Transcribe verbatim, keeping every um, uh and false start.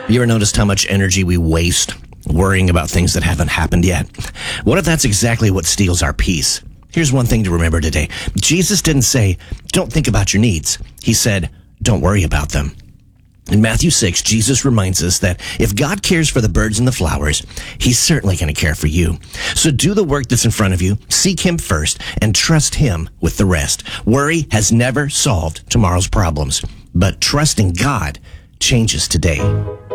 You ever noticed how much energy we waste worrying about things that haven't happened yet? What if that's exactly what steals our peace? Here's one thing to remember today. Jesus didn't say, don't think about your needs. He said, don't worry about them. In Matthew six, Jesus reminds us that if God cares for the birds and the flowers, he's certainly going to care for you. So do the work that's in front of you, seek him first, and trust him with the rest. Worry has never solved tomorrow's problems, but trusting God changes today.